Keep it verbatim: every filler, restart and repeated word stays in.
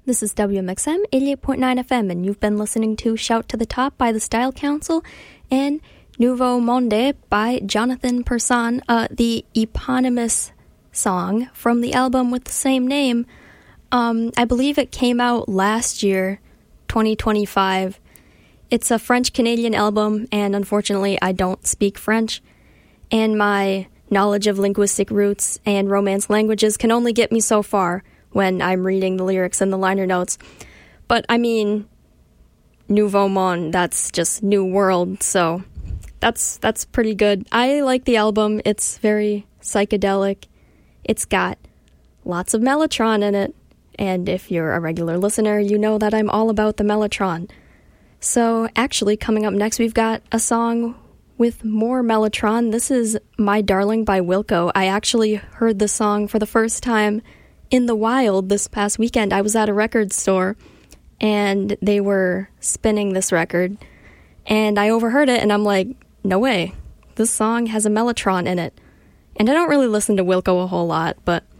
This is W M X M eighty-eight point nine F M, and you've been listening to Shout to the Top by the Style Council and Nouveau Monde by Jonathan Persson, uh, the eponymous song from the album with the same name. Um, I believe it came out last year, twenty twenty-five. It's a French-Canadian album, and unfortunately I don't speak French, and my knowledge of linguistic roots and Romance languages can only get me so far when I'm reading the lyrics and the liner notes. But, I mean, Nouveau Monde, that's just New World, so that's that's pretty good. I like the album. It's very psychedelic. It's got lots of Mellotron in it, and if you're a regular listener, you know that I'm all about the Mellotron. So, actually, coming up next, we've got a song with more Mellotron. This is My Darling by Wilco. I actually heard the song for the first time in the wild this past weekend. I was at a record store and they were spinning this record and I overheard it and I'm like, no way, this song has a Mellotron in it. And I don't really listen to Wilco a whole lot, but